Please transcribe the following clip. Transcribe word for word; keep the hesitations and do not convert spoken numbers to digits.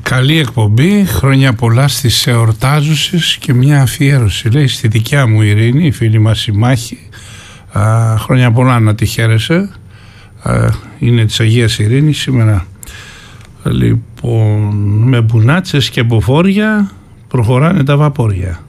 Καλή εκπομπή, χρόνια πολλά στις εορτάζουσες και μια αφιέρωση, λέει, στη δικιά μου Ειρήνη, η φίλη μας η Μάχη. Α, χρόνια πολλά να τη χαίρεσαι. Α, είναι της Αγίας Ειρήνης σήμερα. Λοιπόν, με μπουνάτσες και μποφόρια προχωράνε τα βαπόρια.